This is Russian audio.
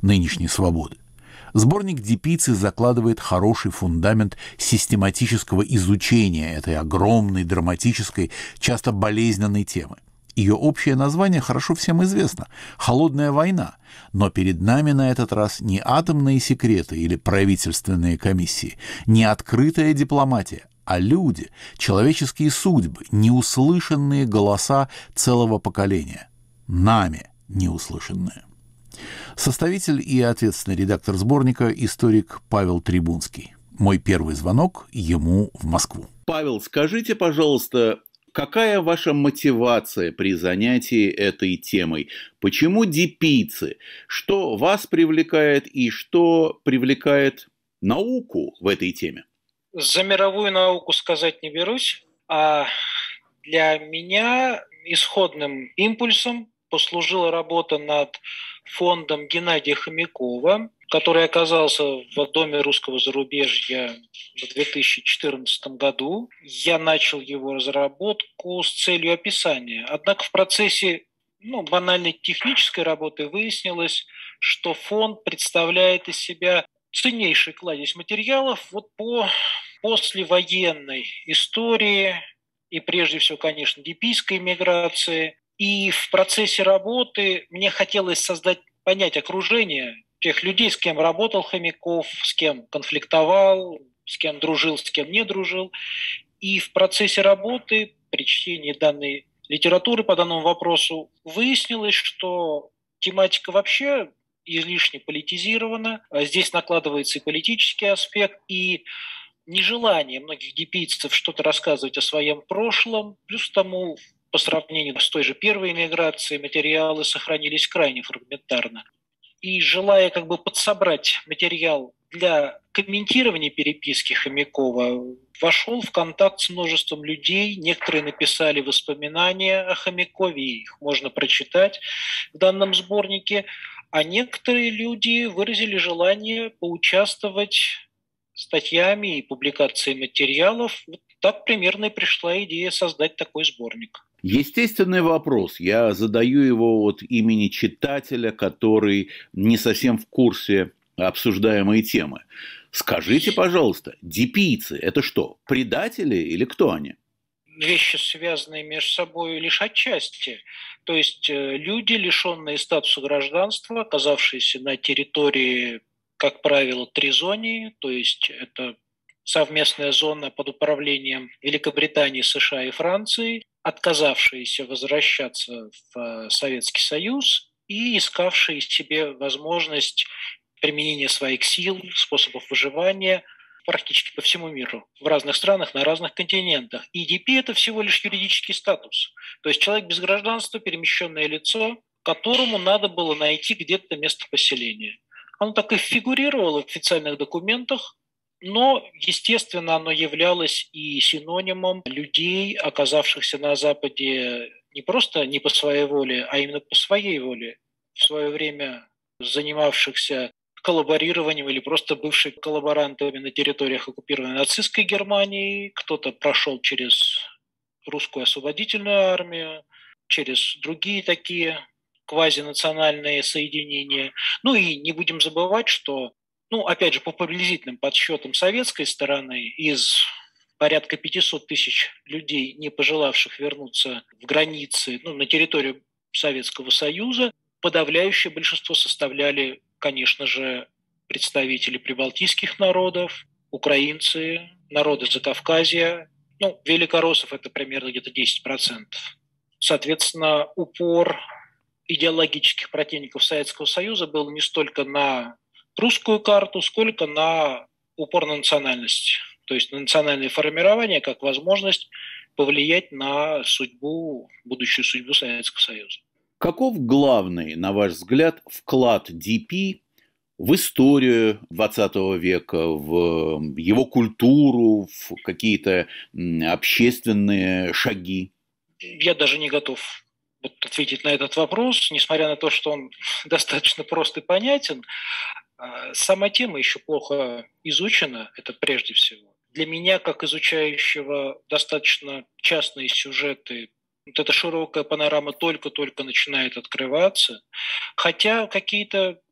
нынешней свободы. Сборник «Дипийцы» закладывает хороший фундамент систематического изучения этой огромной, драматической, часто болезненной темы. Ее общее название хорошо всем известно – «Холодная война», но перед нами на этот раз не атомные секреты или правительственные комиссии, не открытая дипломатия, а люди, человеческие судьбы, неуслышанные голоса целого поколения, нами неуслышанные. Составитель и ответственный редактор сборника – историк Павел Трибунский. Мой первый звонок ему в Москву. Павел, скажите, пожалуйста, какая ваша мотивация при занятии этой темой? Почему дипийцы? Что вас привлекает и что привлекает науку в этой теме? За мировую науку сказать не берусь, а для меня исходным импульсом послужила работа над фондом Геннадия Хомякова, который оказался в Доме русского зарубежья в 2014 году. Я начал его разработку с целью описания. Однако в процессе банальной технической работы выяснилось, что фонд представляет из себя ценнейший кладезь материалов по послевоенной истории и прежде всего, конечно, дипийской миграции. И в процессе работы мне хотелось понять окружение тех людей, с кем работал Хомяков, с кем конфликтовал, с кем дружил, с кем не дружил. И в процессе работы, при чтении данной литературы по данному вопросу, выяснилось, что тематика вообще излишне политизирована. Здесь накладывается и политический аспект, и нежелание многих дипийцев что-то рассказывать о своем прошлом. Плюс к тому, по сравнению с той же первой миграцией, материалы сохранились крайне фрагментарно. И желая подсобрать материал для комментирования переписки Хомякова, вошел в контакт с множеством людей. Некоторые написали воспоминания о Хомякове, их можно прочитать в данном сборнике. А некоторые люди выразили желание поучаствовать статьями и публикацией материалов. Вот так примерно и пришла идея создать такой сборник. Естественный вопрос. Я задаю его от имени читателя, который не совсем в курсе обсуждаемой темы. Скажите, пожалуйста, дипийцы – это что, предатели или кто они? Вещи, связанные между собой лишь отчасти. То есть люди, лишенные статуса гражданства, оказавшиеся на территории, как правило, тризонии, то есть это совместная зона под управлением Великобритании, США и Франции, отказавшиеся возвращаться в Советский Союз и искавшие себе возможность применения своих сил, способов выживания практически по всему миру, в разных странах, на разных континентах. И EDP – это всего лишь юридический статус. То есть человек без гражданства, перемещенное лицо, которому надо было найти где-то место поселения. Оно так и фигурировало в официальных документах, но, естественно, оно являлось и синонимом людей, оказавшихся на Западе не просто не по своей воле, а именно по своей воле, в свое время занимавшихся коллаборированием или просто бывшими коллаборантами на территориях оккупированной нацистской Германии. Кто-то прошел через русскую освободительную армию, через другие такие квазинациональные соединения. И не будем забывать, что опять же, по приблизительным подсчетам советской стороны, из порядка 500 тысяч людей, не пожелавших вернуться в границы, на территорию Советского Союза, подавляющее большинство составляли, конечно же, представители прибалтийских народов, украинцы, народы Закавказья. Великороссов – это примерно где-то 10%. Соответственно, упор идеологических противников Советского Союза был не столько на русскую карту, сколько на упор на национальность. То есть на национальное формирование как возможность повлиять на будущую судьбу Советского Союза. Каков главный, на ваш взгляд, вклад DP в историю XX века, в его культуру, в какие-то общественные шаги? Я даже не готов ответить на этот вопрос, несмотря на то, что он достаточно прост и понятен. Сама тема еще плохо изучена, это прежде всего. Для меня, как изучающего достаточно частные сюжеты, эта широкая панорама только-только начинает открываться. Хотя какие-то